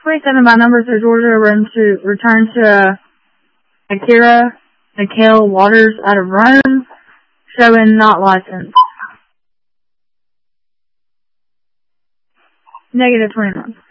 27 by number, so Georgia returned to Akira Mikhail Waters out of Rome, showing not licensed. -21.